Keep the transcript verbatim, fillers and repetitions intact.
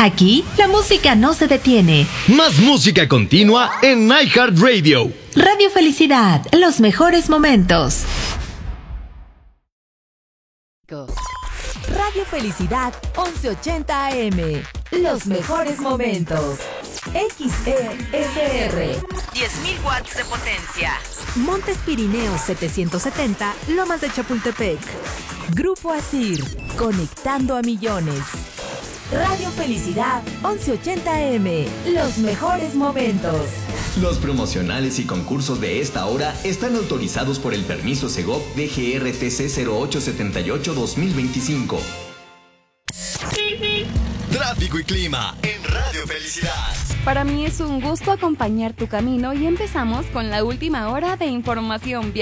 Aquí, la música no se detiene. Más música continua en iHeartRadio. Radio Felicidad, los mejores momentos. Radio Felicidad once ochenta A M. Los mejores momentos. X E S R. diez mil watts de potencia. Montes Pirineos setecientos setenta, Lomas de Chapultepec. Grupo Asir, conectando a millones. Radio Felicidad once ochenta A M. Los mejores momentos. Los promocionales y concursos de esta hora están autorizados por el permiso Segov D G R T C cero ocho setenta y ocho dos mil veinticinco. Tráfico y clima en Radio Felicidad. Para mí es un gusto acompañar tu camino y empezamos con la última hora de información vial.